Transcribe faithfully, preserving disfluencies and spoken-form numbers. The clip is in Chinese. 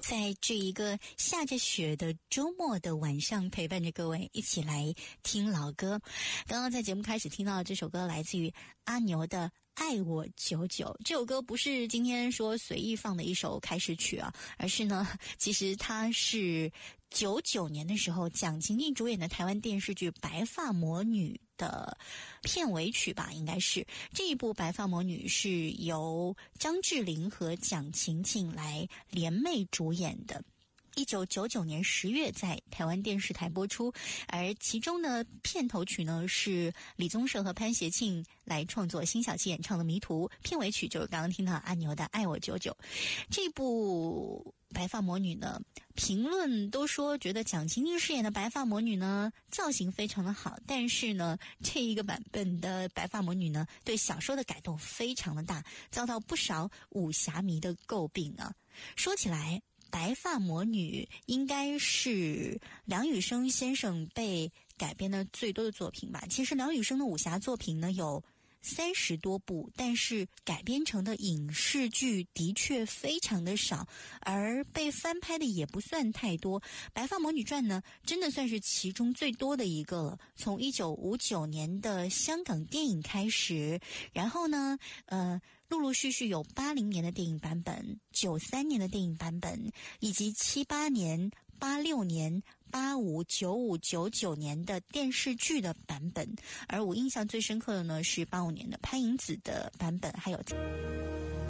在这一个下着雪的周末的晚上，陪伴着各位一起来听老歌。刚刚在节目开始听到的这首歌来自于阿牛的爱我久久，这首歌不是今天说随意放的一首开始曲啊，而是呢，其实它是九九年的时候蒋勤勤主演的台湾电视剧《白发魔女》的片尾曲吧，应该是。这一部《白发魔女》是由张智霖和蒋勤勤来联袂主演的。一九九九年十月在台湾电视台播出，而其中呢片头曲呢是李宗盛和潘协庆来创作，辛晓琪演唱的《迷途》，片尾曲就是刚刚听到阿牛的《爱我久久》。这部白发魔女呢，评论都说觉得蒋勤勤饰演的白发魔女呢造型非常的好，但是呢这一个版本的白发魔女呢对小说的改动非常的大，遭到不少武侠迷的诟病啊。说起来，白发魔女应该是梁羽生先生被改编的最多的作品吧。其实梁羽生的武侠作品呢有三十多部，但是改编成的影视剧的确非常的少，而被翻拍的也不算太多。白发魔女传呢真的算是其中最多的一个了，从一九五九年的香港电影开始，然后呢呃陆陆续续有八零年的电影版本，九三年的电影版本，以及七八年、八六年、八五、九五、九九年的电视剧的版本。而我印象最深刻的呢是八五年的潘迎紫的版本，还有